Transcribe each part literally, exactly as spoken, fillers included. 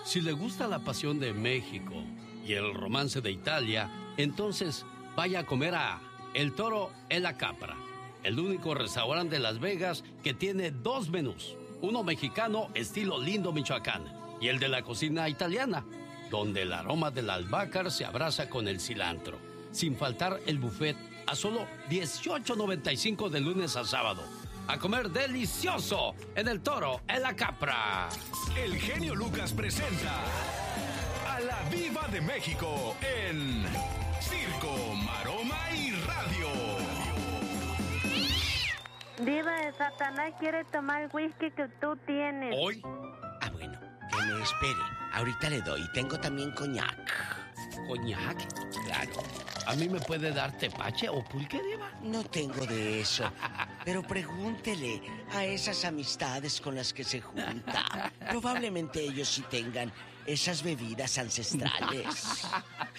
Si le gusta la pasión de México y el romance de Italia, entonces vaya a comer a El Toro en la Capra, el único restaurante de Las Vegas que tiene dos menús, uno mexicano estilo Lindo, Michoacán, y el de la cocina italiana, donde el aroma del albácar se abraza con el cilantro. Sin faltar el buffet a solo dieciocho noventa y cinco de lunes a sábado. A comer delicioso en El Toro en la Capra. El genio Lucas presenta a la Diva de México en Circo, Maroma y Radio. Diva de Satanás quiere tomar el whisky que tú tienes. ¿Hoy? Ah, bueno, que me espere. Ahorita le doy. Tengo también coñac. ¿Coñac? Claro. ¿A mí me puede dar tepache o pulque, Diva? No tengo de eso. Pero pregúntele a esas amistades con las que se junta. Probablemente ellos sí tengan esas bebidas ancestrales.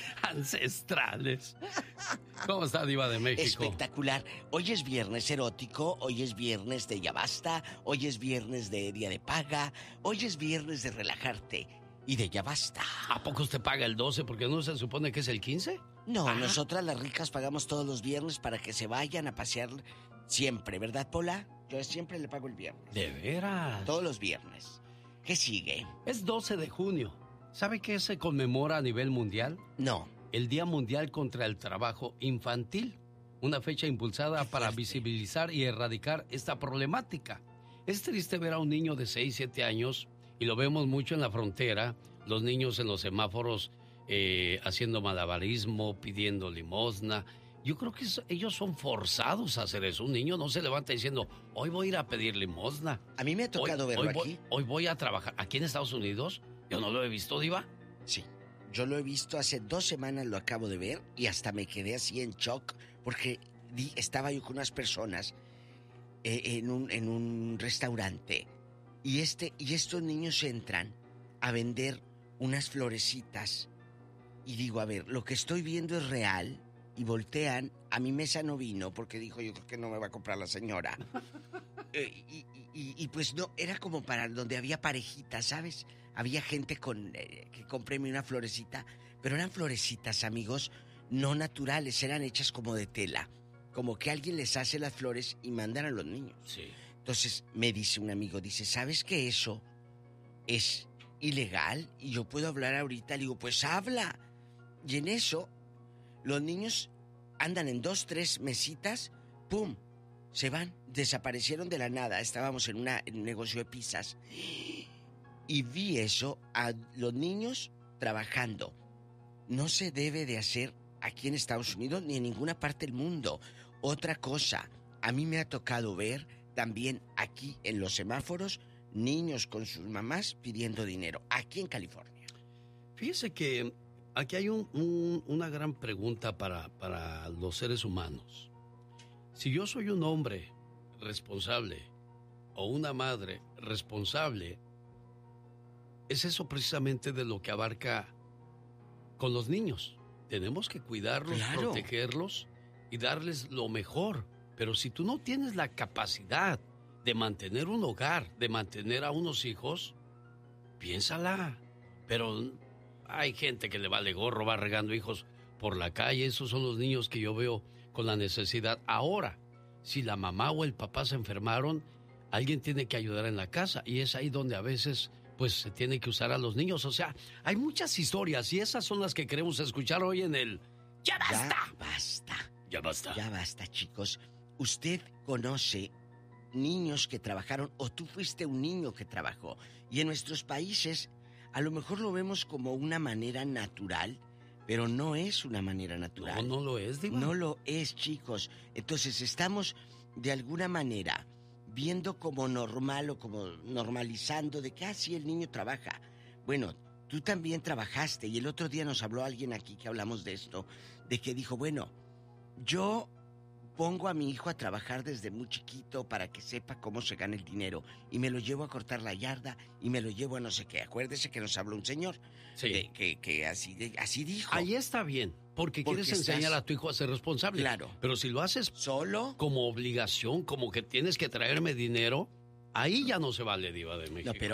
Ancestrales. ¿Cómo está, Diva de México? Espectacular. Hoy es viernes erótico, hoy es viernes de ya basta, hoy es viernes de día de paga, hoy es viernes de relajarte y de ya basta. ¿A poco usted paga el doce porque no se supone que es el quince? No, ah. nosotras las ricas pagamos todos los viernes para que se vayan a pasear siempre, ¿verdad, Pola? Yo siempre le pago el viernes. ¿De veras? Todos los viernes. ¿Qué sigue? Es doce de junio. ¿Sabe qué se conmemora a nivel mundial? No. El Día Mundial contra el Trabajo Infantil. Una fecha impulsada para visibilizar y erradicar esta problemática. Es triste ver a un niño de seis, siete años, y lo vemos mucho en la frontera, los niños en los semáforos eh, haciendo malabarismo, pidiendo limosna. Yo creo que eso, ellos son forzados a hacer eso. Un niño no se levanta diciendo, hoy voy a ir a pedir limosna. A mí me ha tocado hoy, verlo hoy aquí. Voy, hoy voy a trabajar. ¿Aquí en Estados Unidos? Yo no lo he visto, Diva. Sí, yo lo he visto hace dos semanas, lo acabo de ver, y hasta me quedé así en shock, porque di, estaba yo con unas personas eh, en, un, en un restaurante, y, este, y estos niños entran a vender unas florecitas, y digo, a ver, lo que estoy viendo es real. Y voltean, a mi mesa no vino porque dijo, yo creo que no me va a comprar la señora. eh, y, y, y pues no, era como para donde había parejitas, ¿sabes? Había gente con eh, que compréme una florecita, pero eran florecitas, amigos, no naturales, eran hechas como de tela. Como que alguien les hace las flores y mandan a los niños. Sí. Entonces me dice un amigo, dice, ¿sabes que eso es ilegal? Y yo puedo hablar ahorita, le digo, pues habla. Y en eso... los niños andan en dos, tres mesitas, ¡pum! Se van, desaparecieron de la nada. Estábamos en, una, en un negocio de pizzas y vi eso, a los niños trabajando. No se debe de hacer aquí en Estados Unidos ni en ninguna parte del mundo. Otra cosa, a mí me ha tocado ver también aquí en los semáforos niños con sus mamás pidiendo dinero, aquí en California. Fíjese que aquí hay un, un, una gran pregunta para, para los seres humanos. Si yo soy un hombre responsable o una madre responsable, es eso precisamente de lo que abarca con los niños. Tenemos que cuidarlos, claro, protegerlos y darles lo mejor. Pero si tú no tienes la capacidad de mantener un hogar, de mantener a unos hijos, piénsala. Pero hay gente que le vale gorro, va regando hijos por la calle. Esos son los niños que yo veo con la necesidad. Ahora, si la mamá o el papá se enfermaron, alguien tiene que ayudar en la casa. Y es ahí donde a veces, pues, se tiene que usar a los niños. O sea, hay muchas historias y esas son las que queremos escuchar hoy en el... ¡Ya basta! Ya basta. Ya basta. Ya basta, chicos. Usted conoce niños que trabajaron o tú fuiste un niño que trabajó. Y en nuestros países... a lo mejor lo vemos como una manera natural, pero no es una manera natural. No, no lo es, Diva. No lo es, chicos. Entonces estamos, de alguna manera, viendo como normal o como normalizando de que así el niño trabaja. Bueno, tú también trabajaste y el otro día nos habló alguien aquí que hablamos de esto, de que dijo, bueno, yo pongo a mi hijo a trabajar desde muy chiquito para que sepa cómo se gana el dinero. Y me lo llevo a cortar la yarda y me lo llevo a no sé qué. Acuérdese que nos habló un señor. Sí. De, que, que así, de, así dijo. Ahí está bien, porque, porque quieres estás... enseñar a tu hijo a ser responsable. Claro. Pero si lo haces solo, como obligación, como que tienes que traerme dinero, ahí ya no se vale, Diva de México. No, pero,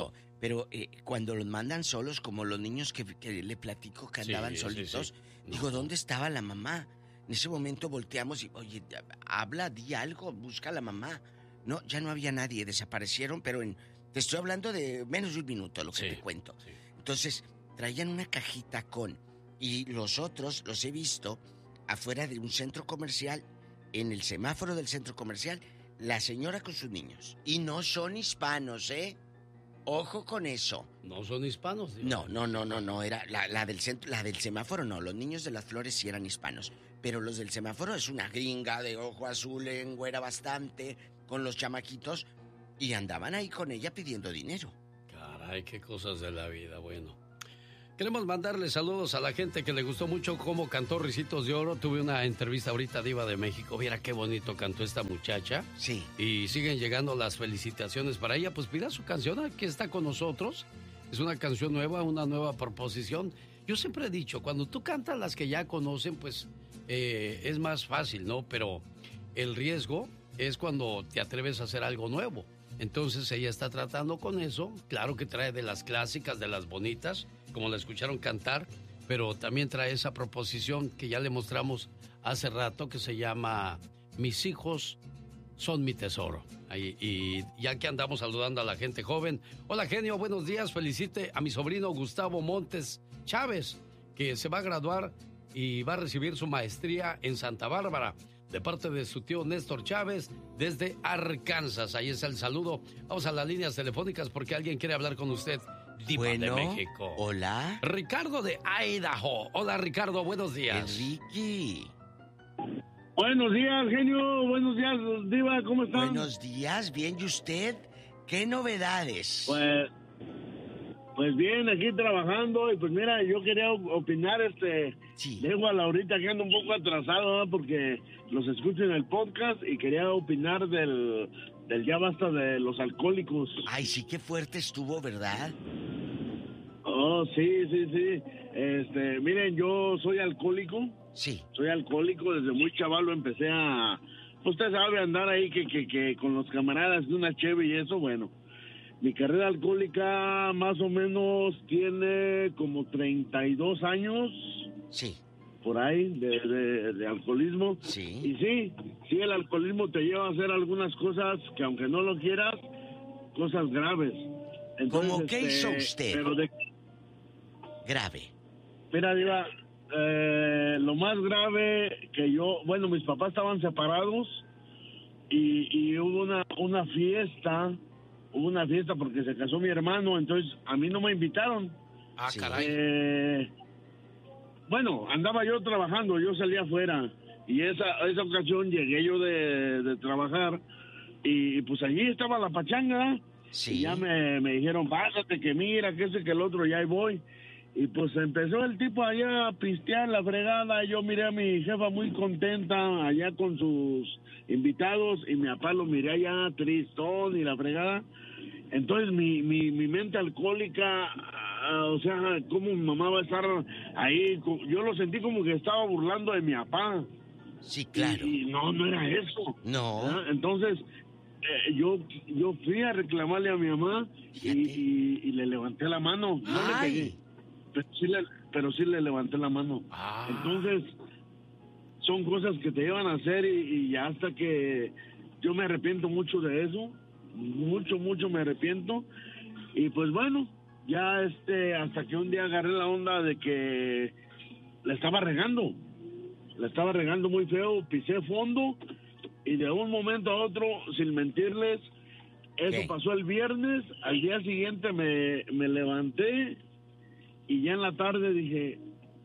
pero eh, cuando los mandan solos, como los niños que, que le platico que andaban sí, solitos, sí, sí. digo, no. ¿dónde estaba la mamá? En ese momento volteamos y, oye, habla, di algo, busca a la mamá. No, ya no había nadie, desaparecieron, pero en, te estoy hablando de menos de un minuto, lo que sí, te cuento. Sí. Entonces, traían una cajita con, y los otros los he visto afuera de un centro comercial, en el semáforo del centro comercial, la señora con sus niños. Y no son hispanos, ¿eh? Ojo con eso. ¿No son hispanos? Digo. No, no, no, no, no. Era la, la del centro, la del semáforo no. Los niños de las flores sí eran hispanos. Pero los del semáforo es una gringa de ojo azul, güera bastante, con los chamaquitos. Y andaban ahí con ella pidiendo dinero. Caray, qué cosas de la vida, bueno. Queremos mandarle saludos a la gente que le gustó mucho cómo cantó Ricitos de Oro. Tuve una entrevista ahorita, Diva de México. Mira qué bonito cantó esta muchacha. Sí. Y siguen llegando las felicitaciones para ella. Pues pida su canción, aquí está con nosotros. Es una canción nueva, una nueva proposición. Yo siempre he dicho, cuando tú cantas las que ya conocen, pues eh, es más fácil, ¿no? Pero el riesgo es cuando te atreves a hacer algo nuevo. Entonces ella está tratando con eso. Claro que trae de las clásicas, de las bonitas, como la escucharon cantar, pero también trae esa proposición que ya le mostramos hace rato, que se llama Mis hijos son mi tesoro. Ahí, y ya que andamos saludando a la gente joven, hola genio, buenos días, felicite a mi sobrino Gustavo Montes Chávez, que se va a graduar y va a recibir su maestría en Santa Bárbara, de parte de su tío Néstor Chávez, desde Arkansas. Ahí está el saludo. Vamos a las líneas telefónicas porque alguien quiere hablar con usted. Diva bueno, de México. Hola. Ricardo de Idaho. Hola, Ricardo, buenos días. Enrique. Buenos días, genio. Buenos días, Diva. ¿Cómo están? Buenos días, bien. ¿Y usted? ¿Qué novedades? Pues, pues bien, aquí trabajando. Y pues mira, yo quería opinar, este... Sí. Dejo a Laurita que ando un poco atrasado, ¿no? Porque los escucho en el podcast y quería opinar del, del ya basta de los alcohólicos. Ay, sí, qué fuerte estuvo, ¿verdad? Oh, sí, sí, sí. Este, miren, yo soy alcohólico. Sí. Soy alcohólico, desde muy chaval lo empecé a... Usted sabe, andar ahí que, que, que con los camaradas de una cheve y eso, bueno. Mi carrera alcohólica más o menos tiene como treinta y dos años. Sí. Por ahí, de, de, de alcoholismo. Sí. Y sí, sí, el alcoholismo te lleva a hacer algunas cosas que aunque no lo quieras, cosas graves. Entonces, ¿cómo qué este, hizo usted? Pero de... Grave. Mira, Diva, eh, lo más grave que yo... Bueno, mis papás estaban separados y, y hubo una, una fiesta, hubo una fiesta porque se casó mi hermano, entonces a mí no me invitaron. Ah, caray. Eh... Bueno, andaba yo trabajando, yo salía afuera y esa esa ocasión llegué yo de, de trabajar y pues allí estaba la pachanga. Sí. Y ya me, me dijeron, pásate que mira, que ese que el otro, ya ahí voy. Y pues empezó el tipo allá a pistear la fregada, y yo miré a mi jefa muy contenta allá con sus invitados y mi papá lo miré allá tristón y la fregada. Entonces mi, mi, mi mente alcohólica, o sea, ¿cómo mi mamá va a estar ahí? Yo lo sentí como que estaba burlando de mi papá. Sí, claro. Y, y no, no era eso. No. ¿Ah? Entonces, eh, yo yo fui a reclamarle a mi mamá y, y, y le levanté la mano. No Ay. le pegué, pero sí le, pero sí le levanté la mano. Ah. Entonces, son cosas que te llevan a hacer y, y hasta que yo me arrepiento mucho de eso. Mucho, mucho me arrepiento. Y pues bueno, ya este, hasta que un día agarré la onda de que la estaba regando. La estaba regando muy feo, pisé fondo y de un momento a otro, sin mentirles, eso ¿qué? Pasó el viernes. Al día siguiente me, me levanté y ya en la tarde dije,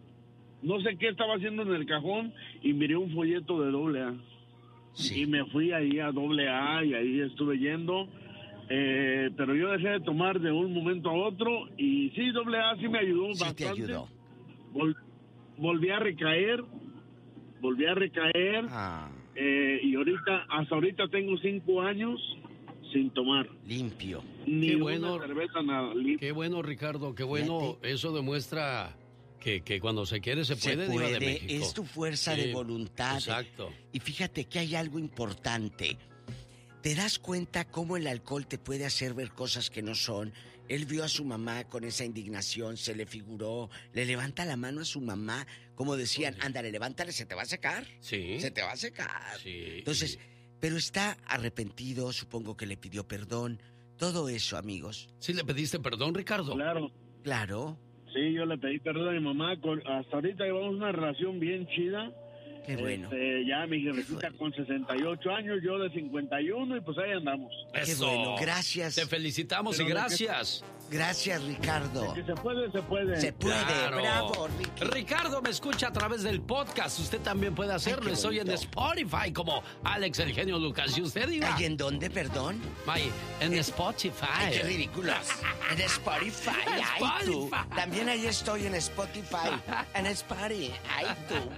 no sé qué estaba haciendo en el cajón y miré un folleto de doble A. Sí. Y me fui ahí a doble A y ahí estuve yendo, eh, pero yo dejé de tomar de un momento a otro y sí, doble A sí me ayudó Sí bastante. te ayudó. Vol- volví a recaer, volví a recaer Ah, eh, y ahorita, hasta ahorita tengo cinco años sin tomar. limpio. Ni Qué una bueno. cerveza, nada. Li- Qué bueno, Ricardo, qué bueno. Fíjate. Eso demuestra que, que cuando se quiere se puede, Se Diva de puede, México. es tu fuerza Sí, de voluntad. Exacto. Y fíjate que hay algo importante. ¿Te das cuenta cómo el alcohol te puede hacer ver cosas que no son? Él vio a su mamá con esa indignación, se le figuró, le levanta la mano a su mamá, como decían, ándale, levántale, se te va a secar. Sí. Se te va a secar. Sí. Entonces, sí. pero está arrepentido, supongo que le pidió perdón. Todo eso, amigos. ¿Sí le pediste perdón, Ricardo? Claro. Claro. Sí, yo le pedí perdón a mi mamá. Con, hasta ahorita llevamos una relación bien chida. Qué bueno. Este, ya mi jefecita bueno. con sesenta y ocho años, yo de cincuenta y uno, y pues ahí andamos. Qué Eso. bueno, gracias. Te felicitamos Pero y de gracias. Gracias, Ricardo. Si se puede, se puede. Se puede, Claro. bravo, Ricky. Ricardo me escucha a través del podcast. Usted también puede hacerlo. Ay, qué Estoy en bonito. Spotify como Alex el genio Lucas. ¿Y usted diga? ¿Y en dónde, perdón? May, en Spotify. Ay, qué ridículos. En Spotify. Ay, tú. Spotify. También ahí estoy en Spotify. En Spotify. Ay, tú.